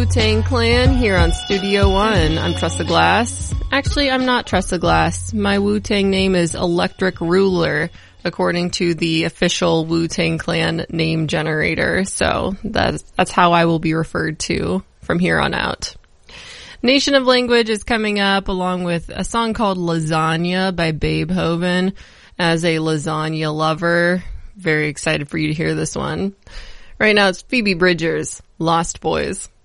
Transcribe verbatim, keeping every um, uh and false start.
Wu-Tang Clan here on Studio One. I'm Tressa Glass. Actually, I'm not Tressa Glass. My Wu-Tang name is Electric Ruler, according to the official Wu-Tang Clan name generator. So that's, that's how I will be referred to from here on out. Nation of Language is coming up along with a song called Lasagna by Babe Hoven. As a lasagna lover, very excited for you to hear this one. Right now it's Phoebe Bridgers, Lost Boys.